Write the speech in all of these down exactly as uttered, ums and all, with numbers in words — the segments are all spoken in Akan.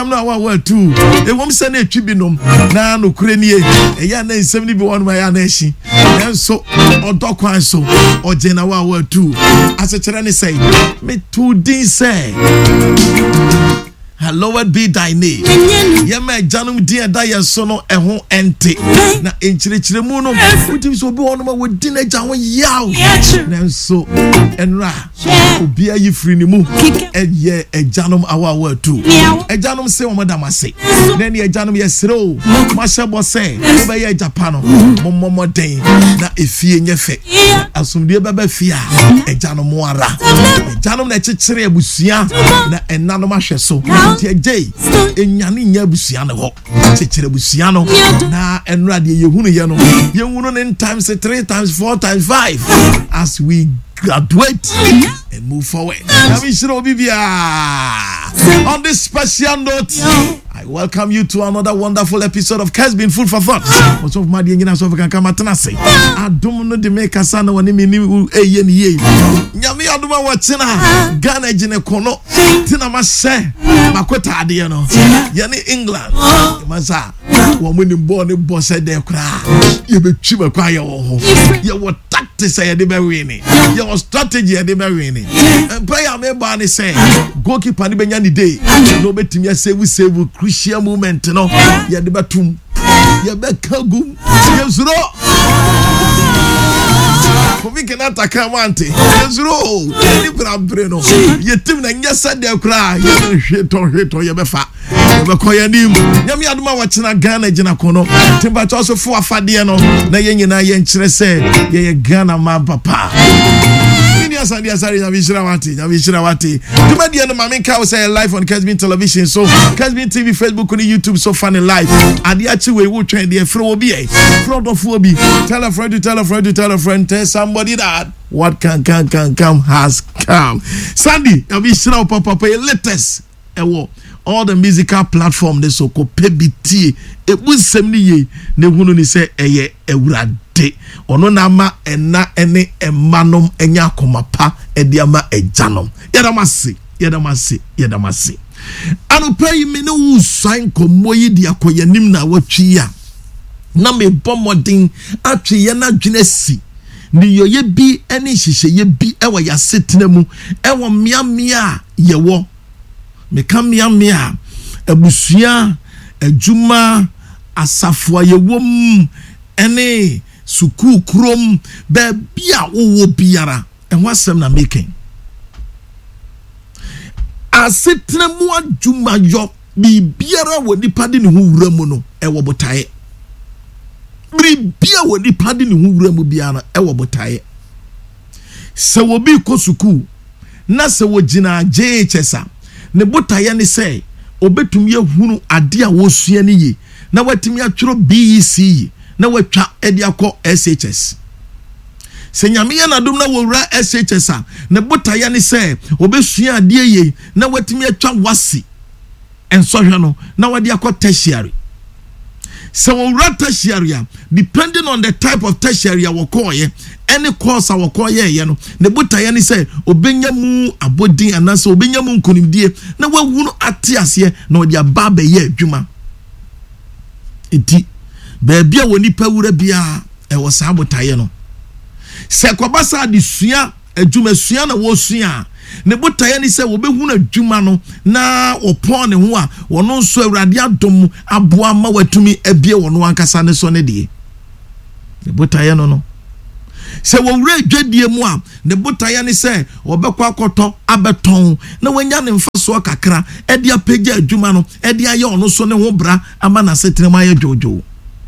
I'm not our word too. A woman send a tribunum. Now no cranie. A yan seventy one my aneshi. And so or dog one so or general word too. As a Chinese say, me too din say. Hallowed be thy name. Yama janum dear dia sono eho ente. Na enchire muno. Utim so be one with dinner jaw yaw. And so enra. Obia yi free ni mu. And ye a janum our word too. A janum say o madam say. Then ye janum yesro. Masha bo say. Oba ye Japano. Momo den. Na efie nyefe. Asumdie baba fia. A janum wara. A janum na chichire abusia. Na enano mahwe so. Tie jay enyane nya busia ne ho chechire busia no na enra de yehunu ye no yehunu ne times three times four times five as we graduate and move forward. On this special note, I welcome you to another wonderful episode of Has Been Food for Thought. What's of my dear so can come at Nasi? I don't know the make a son when me a ye. Yami Aduma watching Ghana Ginecono, Tina Mase, Makota Diano, Yani England, Masa, one winning born in boss at their cry. You be cheaper cry. You were tactics at the Marine. Your strategy at the Marine. And pray a member say, goalkeeper Banyani day. No bet me say we save a crucial moment, no. Ya the batum. Ya bet kagum. Yes, no. We cannot attack Monte. Yes, no. Any brano. Ye team na nyasa de cry. You shit or hit or yabefa. Yabekoya nim. Yami aduma watching Ghana jina kono. Timba also for afade no. Na yenye na yen chire say ye Ghana ma papa. Sandy Asari Navishirawati, Navishirawati. To my dear Mammy Cow say live on Casbin Television, so Casbin T V, Facebook, and YouTube, so funny live. And the actual way we'll train the flow be a front of Phoebe. Tell a friend to tell a friend to tell a friend, tell somebody that what can can can come has come. Sandy, Navishiraw Papa, pay latest. All the musical platform, they so called P B T. It was seventy ye. Ne wunu ni say eye ewurade. Ono na ma ena ene emanum enya komapa ediama ejanom. Yedamasi, yedamasi, yedamasi. Anu pay me no usan komoyi di akoyanim na watwi ya. Na me bomodin atwe ye na dwenesi. Ni yoye bi ene hihye ye bi ewa ya setena mu ewo mia mia yewo. Me kam mia mia abusua adwuma asafo yewom ene suku krom ba bia wo biara en wasem na making asetena mu adwuma yo bi biara wo nipa de ne ho wura mu no e wo botae bi bia wo nipa de ne ho wura mu biara e wo botae se wo bi ko suku na se wo gina J H S ne botae ne say obetumi ehunu ade a wo sua ne ye na watimi atworo B E C na watwa edi akọ S H S se nyame ya na dum na wowura S H S a ne botae ne say obesua ade ye na watimi atwa wasi ensohwe no na wade akọ tertiary se wowura tertiary a depending on the type of tertiary a wokoye any course a wokoye ye no ne botae ne say obenya mu abodin anase obenya mu nkonimdie na wawunu ate ase na wade ababa ye adwuma eti baby a woni pawura bia e wo sa botae no se kwabasa de sua adwuma sua na wo sua ne botae ne se wo behunu adwuma no na opon ne ho a wono nso awurade adom aboa ma watumi abie wono ankasa ne so ne de ne botae no no se wo wura adwadie mu a ne botae ne se obekwa akoto abeton na wanya ne mfaso kakra e de apagya adwuma no e de aye ono so ne ho bra ama na setrema ye jojo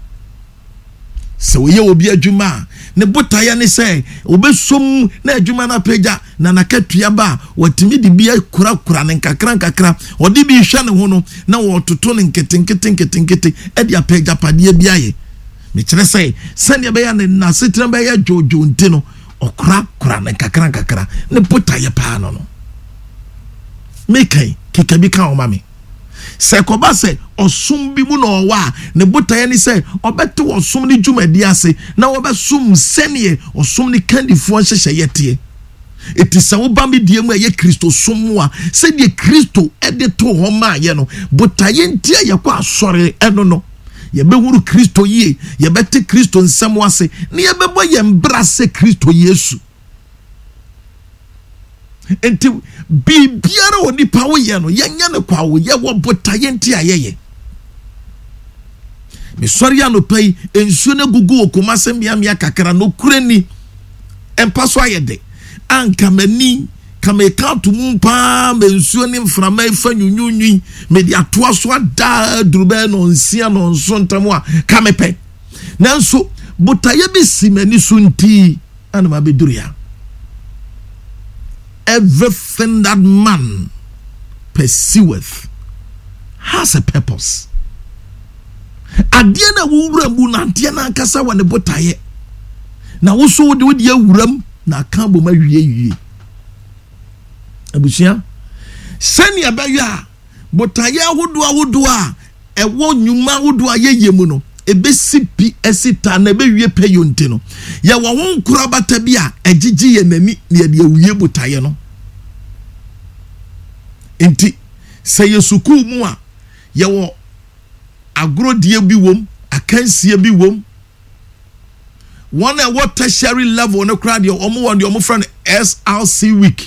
se wo ye obi adwuma ne botae ne se obesom na adwuma na apagya na nakatua ba watimi de bia kura kura ne kakra kakra odi bi hwa ne ho no na wo toto ne nketenkete nketenkete e de apagya pade bia ye me kire say sane be ya ne na setrema be ya jojo ntino okura kura ne kakra kakra ne botae pa no no mekai kikabi ka o mame se koba se osum bi mu no wa ne botae ni se obete osum ni dwumadi ase na obesum sene osum ni kandifo hyehye yete It is some bambi diemu ye Christo somwa. Say the Christo ede to homa ye no. But ayentia ye kwa sorry eno no. Ye be wuru Christo ye. Ye be te Christo nsemwa se. Ni ye be bo ye embrace Christo Yesu. Enti bibiara woni pa wo ye no. Ye nya ne kwa wo ye wo but ayentia ye ye. Me sorry ano pay ensuo na gugu okoma se mia mia kakra no kurani. Empa so ayede. Anka mani kama ekatu mumpa mensuo ne mframa efa nyunyunyi me di atoa so ada durube no nsia no nso ntamu a kamepe nanso botaye bi simani sunti anama beduria. Everything that man pursueth has a purpose. Adie na wura mu na ante na nkasa wa ne botaye na wo so de wo de awuram na kambo ma wie wie abusia sani abaya botaye ahodo ahodo a ewo nyuma ahodo a yeye mu no ebesipi esita na bewie peyonte no ye wo ho nkura bata bi a egigi ye nani ne de awie botaye no enti se yesuku mu a ye wo agro die bi wom akansie bi wom one and what tertiary level no crowd your omo one your omo friend S R C week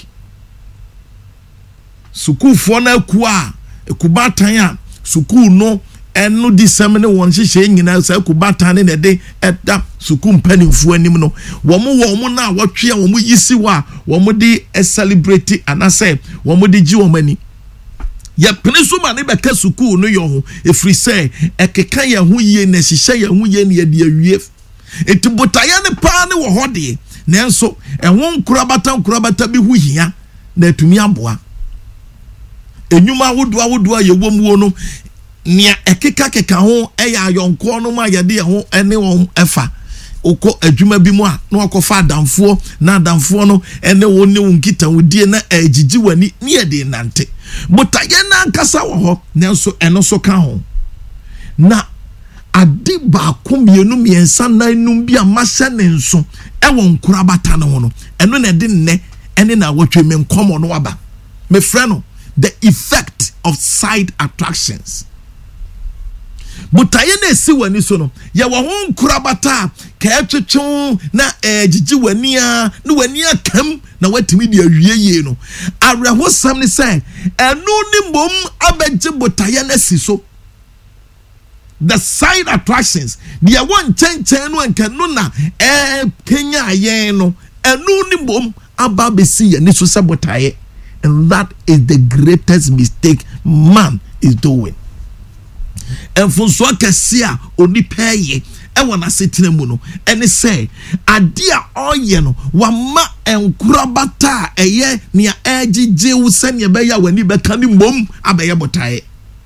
suku fo na ku a ekubatan a suku no eno disemene won hihye nyina sa ekubatan ne de eda suku mpanimfo anim no wo mo wo mo na wotwe a wo mo yisi wa wo mo de celebrate anase wo mo de gi wo mani ya peniso ma ne be ka suku no yo ho efri se ekeka ya ho yie na hihye ya ho yie ne de awie eti botaye ne pa ne wo hode nanso ehwo nkurabata nkurabata bi hu hia na atumi aboa enyuma wodo wodo ye womuo no nia ekeka keka ho eya ayonko no ma yade ho ene wo efa okọ adwuma bi mu a na okofa adamfo na adamfo no ene wo ne wonkita wodie na agigi wani ne yede nante botaye na nkasa wo ho nanso eno so ka ho na adi ba komienu miensa na enum bi amahye ne nso ewo nkurabata ne ho no eno na de nne ene na wotwe me nkomo no aba me frɛ no the effect of side attractions. Botaye na esi wani so no ye wo ho nkurabata ka etwetwe na egigi wani a na wani akam na watimi de awie ye no areho sam ne say eno ni mom abeje botaye na si so. The side attractions the one chen chen no enka no na eh Kenya ayen no eno ni mom aba besi ye ni so sabotaye. And that is the greatest mistake man is doing. And for so kasia oni peye e wana setena mu no ene say adia oye no wama enkurabata eye nia egige wo sene be ya wani be kan mom abaye botaye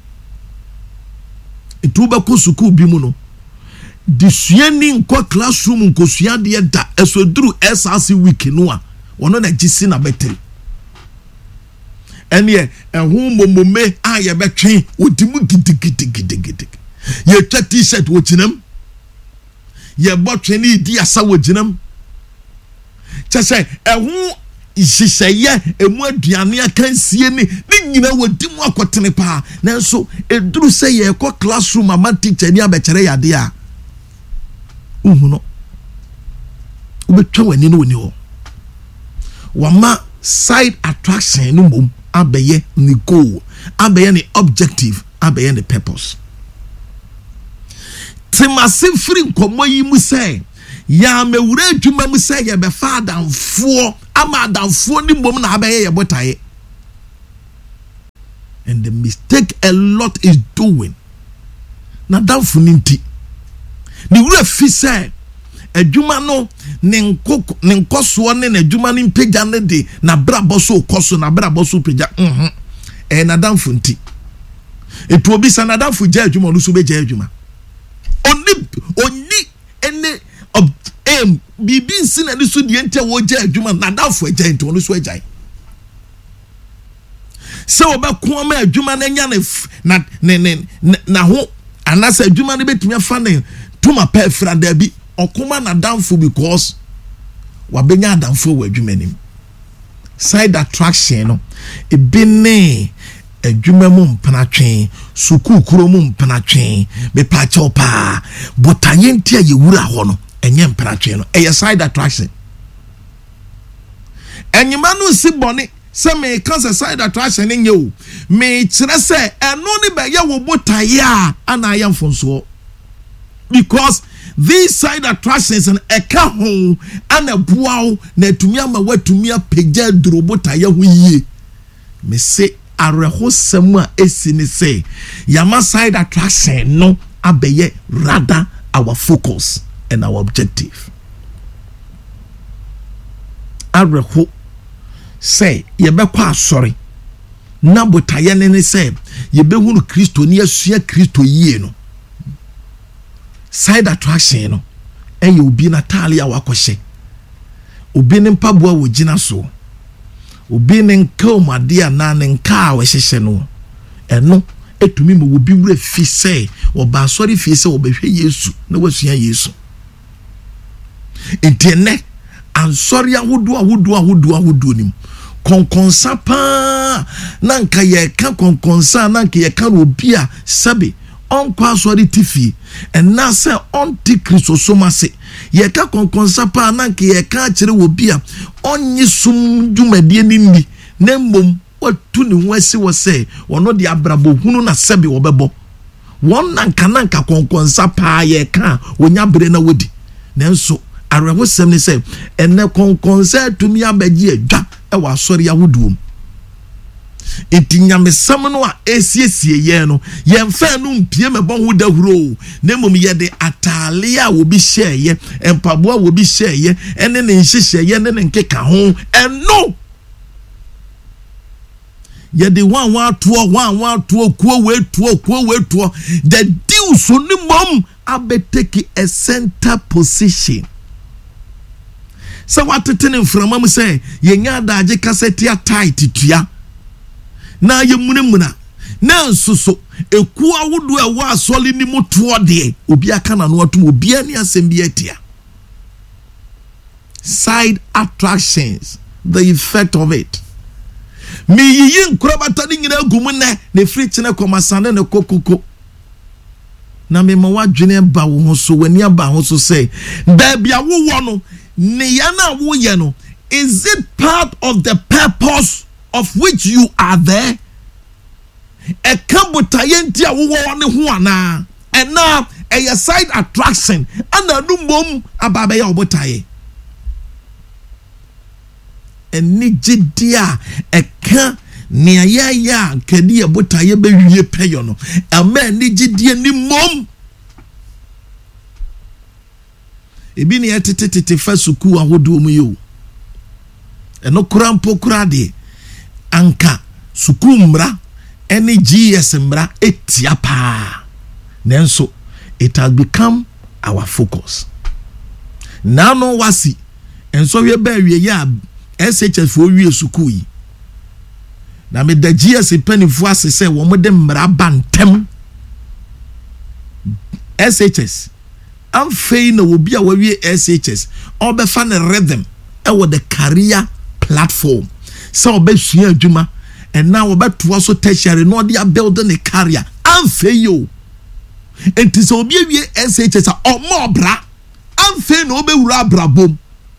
etuba ko suku bi mu no disuani nko classroom nko sua de da esoduru S R C week no a wono na gisi na betri ene ehun momome a ye betwe odimu gidigidigidi ye twa t-shirt wo ginam ye botwe ni di asa wo ginam chese ehun ishiseye emu aduane akansie ni ni nyina wodimu akotene pa nanso eduru se ye ko classroom ama teacher ni abekere yade a uhu no ubetwa wani no ni ho wama side attraction no mom abeye ni goal abeye ni objective abeye ni purpose timase free nkomo yi mu say ya mewure adwuma mu say ye be fa adamfo ama adamfo ni mom na abeye ye botaye. And the mistake a lot is doing na adamfo ni nti ni wura fi say adwuma no ne nkoko ne nkoso ne na adwuma ne mpagya ne de na brabo so koso na brabo so pagya mhm eh na damfo nti etu obi sa na damfo gya adwuma no so be gya adwuma oni oni ene ob em bibi nsi na ne so de ente wo gya adwuma na damfo gya ente no so gya se obekọ ma adwuma na nya na ne ne na ho anasa adwuma ne betumi afa ne tuma pa fra da bi okuma na damfo because wabenya adamfo wa adwumanim side attraction no ebi ne adwuma mu mpanatwen suku kuro mu mpanatwen me pa chopa botaye ntia ye wura ho no enye mpanatwen no eye side attraction enyima no si bone se me cancer side attraction nye o me kire se eno ne be ye wo botaye a ana ya mfonso because these side attractions and eka ho ana buawo na atumi ama watumi apagya duro botaye ho yie me se areho semu a esi ni say yama side attraction no abeye rather our focus and our objective areho say yebekwa asori na botaye ne ne say yebehunu Kristo ni asua Kristo yie no side attraction no eye obi na tale a wakɔhye obi ne mpaboa wo gina so obi ne nka omade ana ne nka a wɔhyehyɛ no ɛno etumi mo obi wura fi sɛ oba asɔre fi sɛ obehwɛ Yesu na wasua Yesu entiene ansɔre ahodo ahodo ahodo ahodo nim konkonsa pa na nka ye ka konkonsa na nka ye ka obi a sabe onkwa asɔre tifi ɛna sɛ onti Kristosoma se ye ka konkonsa pa na nka ye ka kyerɛ obi a onyi sum dwumadie ni ni na mmom watu ne ho asi wo sɛ ono de abrabo hunu na sɛbe wo bɛbɔ won nanka nanka konkonsa pa ye ka onya bere na wodi nanso arewo sɛm ne sɛ ene konkonsa tumi abagye adwa e wa asɔre yahoduom etinyame sam no a esiesie ye no yemfa no mpie mebɔ ho dahuro na mom ye de atale a obi hyeye empaboa obi hyeye ene ne nhyehyeye ne ne nkeka ho eno ye de wan wan tuo wan wan tuo kuo we tuo kuo we tuo the deal so ni mom abeteki a center position so what tene mframa mu say ye nya daje kaseti a tight tua na ye munimuna na nsoso eku awodo e wa asole ni muto de obi aka na no atum obi ani asem bi atia side attractions the effect of it me yi nkrobata ni nyina gumu ne ne free chine komasane ne kokoko na me ma wadwene ba wo ho so wani aba ho so say da bia wo wo no ne ya na wo ye no is it part of the purpose of which you are there e kambotaye nti a wo wo ne ho ana and now a side attraction ana no mom ababe ya obotaye eni gidia e ka ne ya ya kadi obotaye be wie peyo no ama ni gidia ni mom ebi ne etetetete fa suku ahodo mu yo eno kurampo kurade anka suku mra eni G S mra etia pa nenso it has become our focus now no wasi enso we ba wie ya S H S fo wie suku yi na me da G S penifo ase se wo mo de mra bantem S H S am fei na obi a wawie S H S obefa ne rhythm e wo the career platform so obesua adwuma and now obeto so tertiary no dey building a career am fei yo enti so obi awie S H S a omo bra am fei na obewura brabom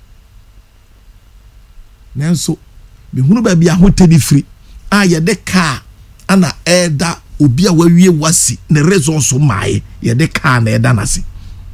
nanso me hunu ba bia hoteli free a ye de car ana eda obi a wawie wasi ne resource mai ye de car na eda nase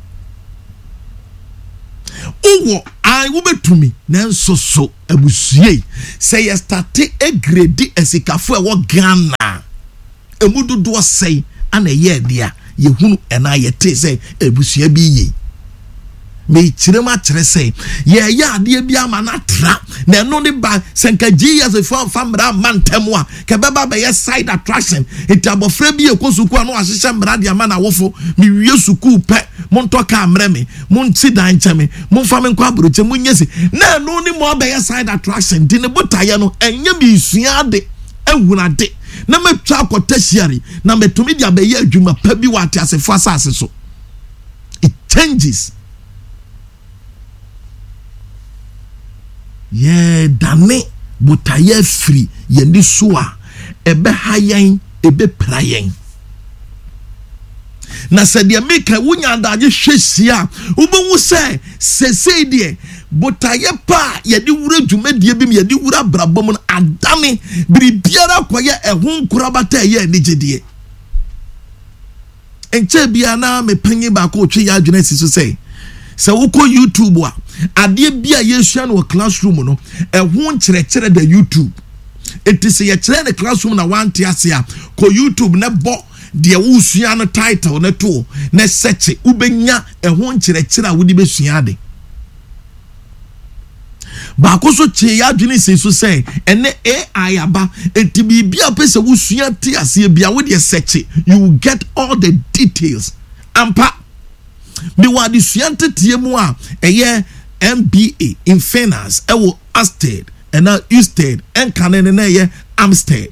owo ai wo betumi nanso so abusuye say ye start a grade esikafo e wo Ghana emudodo sei ana ye dia ye hunu ena ye te say abusuya bi yi me kirema kire say ye ya ade bi ama na tra na no ne ba senka G S for famra mantem a ke beba be ye side attraction itabofra bi ekosuku anu ahihye mra de ama na wofo me wie suku pe monto ka amre me monti dan cheme monfa me nkwa broche munyesi na no ne mo be ye side attraction di ne botaye no enye bi sua de ehuna de na metwa akotasiari na metumi dia be ye adwuma pa bi wate asefo asase so it changes. Yeah, dane botaye free yeni soa ebe hayen ebe prayen na sadia meka wunya adaje hwesia ubonwu se sesei de botaye pa yedi wura dwumadie bim yedi wura brabom no adane biribiara koye ehun kurabata ye anigedie enche bia na mepanyi ba ko twe ya adwene siso sei se woko YouTube a ade bia yesua no classroom no ehun kyerɛkyerɛ da YouTube etise ye kyerɛ ne classroom na wante ase a ko YouTube ne bo de wusua no title ne to ne search ubenya ehun kyerɛkyerɛ a wodi besua de ba ko so che ya adwene siso sei ene A I aba entibi bia pese wusua ti ase bia wo de search you will get all the details ampa me wa di suante tie mu a eye M B A in finance e wo Asted and now Usted and kanene na ye Amstead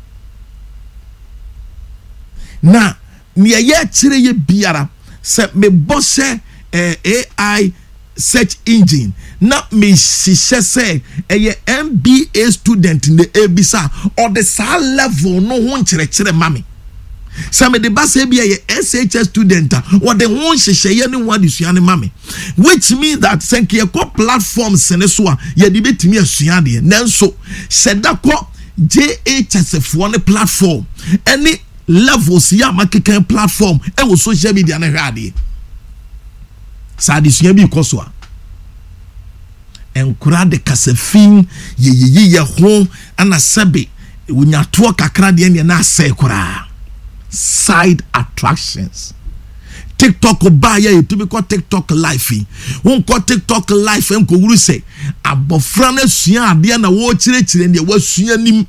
na me ye kire ye biara se me bosse eh, A I search engine na me sise say eye M B A student in the ebisa or the sa level no ho kire kire mame some de base bia ye S H S student or the one hyehyeye ne one disua ne mame which means that senke ye ko platforms ne so a ye de betimi asua de nanso seda ko J H S for ne platform any levels ya makeka platform e wo social media ne hwade sa disua bi koso a enkura de kasafin ye ye ye ho ana sebe wunyato kakra de ne na asɛ kura side attractions TikTok ba ya to be called TikTok life won call TikTok life en ko wuru se abofra na sua ade na wo kire kire ne wasua nim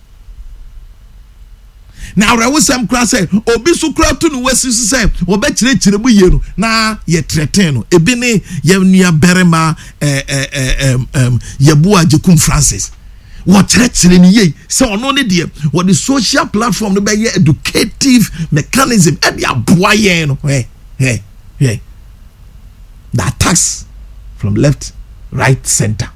na rewo sam kra se obi su kra to no wasi se obe kire kire bu ye no na ye threaten no ebi ne ye nua berema eh eh eh ye bu ajekum Francis what chire ni ye se ono ne de what the social platform no be ye educative mechanism e de aboa ye no eh eh eh the attacks from left right center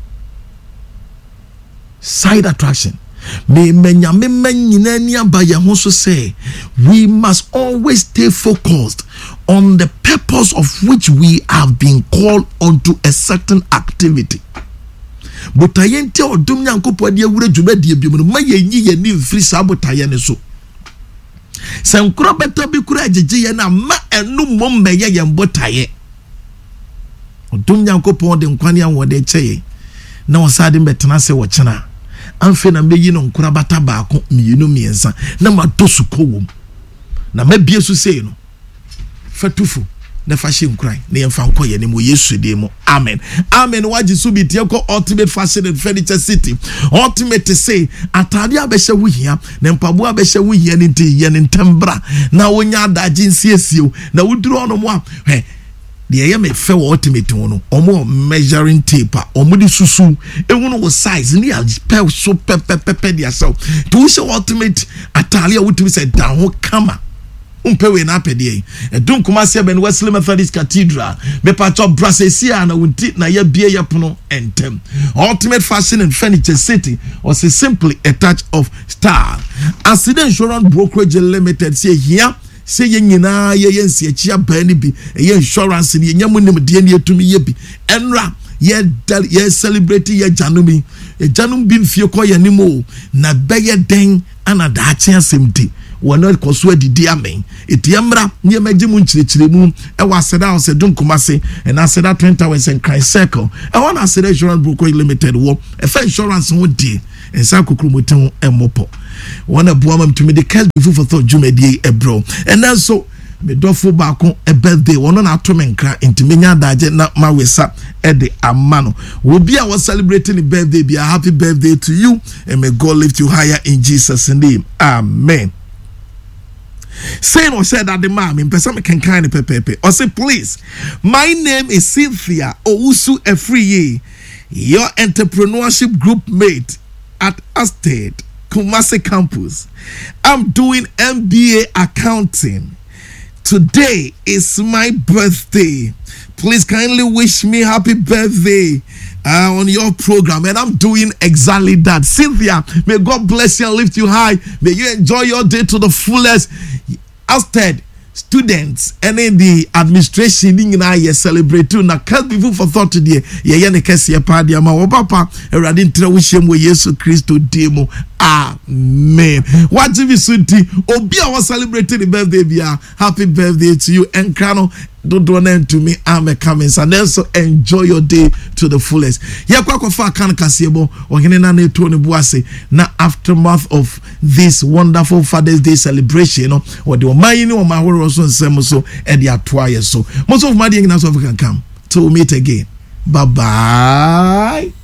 side attraction me menya me menyina ni abaye ho so say we must always stay focused on the purpose of which we have been called onto a certain activity. Botayente odum nyankopɔ de awura dwumadie bi mu no mayenyi ye ni mfiri sa botaye ne so sankura beta bi kura agege ye na ma enu mom meye ye botaye odum nyankopɔ de nkwane anwode kyeye na osade betena se wo kyena amfe na meyi no nkura bata baako mienu miensa na madosu kowom na mabie su sei no fatufu na fashion nkran na yemfa nkoye ne mo Yesu de mo amen amen waji su bi tie ko Ultimate Fashion and Furniture City ultimate say atade abehye wo hia na mpabo abehye wo hia ne nti ye ne ntembra na wonya adaje nsiesio na wuduru ono mo a he de ye me fe wo ultimate wo no omo measuring tape omo di susu ehunu wo size ni a pe so pepepepe dia so to show ultimate atale a wutumi say down ho kama umpewe na apede e dun kuma se ben Wesley Methodist Cathedral me patcho brasesia na wunti na ya bie yepono entem Ultimate Fashion and Furniture City or say simply a touch of style. Accident Insurance Brokerage Limited say here say ye nyina ye yensi achia bani bi ye insurance ni nyamu nim de ne etumi ye bi enra ye ye celebrate ye janumi ye janum bi mfie ko ye nimo na beye den ana da ache asemti wona koso adidi amen etiamra nye magimu nchirechiremu e wa seda o se dun kumase e na seda twin towers and Christ Circle e wona Accident Insurance Brokerage Limited wo e fa insurance ho die en sa kokromoten e mopo wona boama mtumi de cash before for thought jumedie e bro and also me dofo baako e birthday wono na atome nkra intimenya daje na mawesa e de amano wo bia we celebrating the birthday be a happy birthday to you and may God lift you higher in Jesus name amen. Saying or said that the mom in person can kind of pepe or say please my name is Cynthia Owusu Efriye, your entrepreneurship group mate at Asted Kumasi campus. I'm doing M B A accounting. Today is my birthday. Please kindly wish me happy birthday. uh, on your program, and I'm doing exactly that. Cynthia, may God bless you and lift you high. May you enjoy your day to the fullest. Instead, students and in the administration in I celebrate too. Na can't be for thought today. Ye ye ne kese party ama wo papa erade ntra wo hiem wo Yesu Kristo demo. Amen. What if you suti obi a was celebrating the birthday bia, happy birthday to you and krano don't do name to me. I'm a coming and also enjoy your day to the fullest. Ya kwa kwa fa kan kasebo o hene na na to ne buase na aftermath of this wonderful Father's Day celebration no or the oman ni o ma horo so nsem so e de atoa ye so most of my dey na so can come to meet again. Bye bye.